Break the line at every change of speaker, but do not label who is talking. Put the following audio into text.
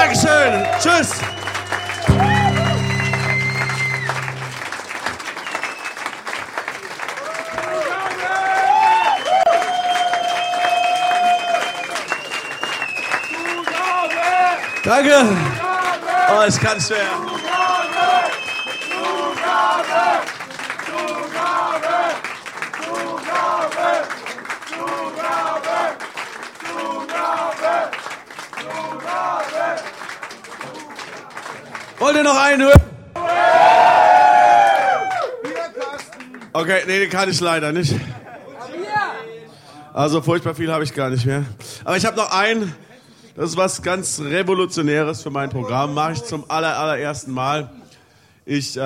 Dankeschön. Tschüss. Danke. Oh, ist ganz schwer. Wollt ihr noch einen hören? Okay, nee, den kann ich leider nicht. Also furchtbar viel habe ich gar nicht mehr. Aber ich habe noch einen. Das ist was ganz Revolutionäres für mein Programm. Mache ich zum allerersten Mal. Ich